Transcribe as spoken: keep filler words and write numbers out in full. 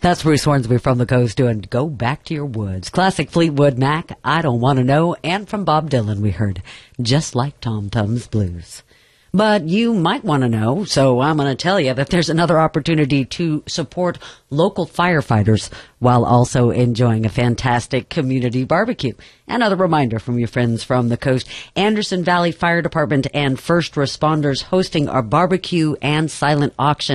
That's Bruce Hornsby from the Coast doing Go Back to Your Woods. Classic Fleetwood Mac, I Don't Want to Know. And from Bob Dylan we heard Just Like Tom Tom's Blues. But you might want to know, so I'm going to tell you that there's another opportunity to support local firefighters while also enjoying a fantastic community barbecue. Another reminder from your friends from the Coast. Anderson Valley Fire Department and first responders hosting our barbecue and silent auction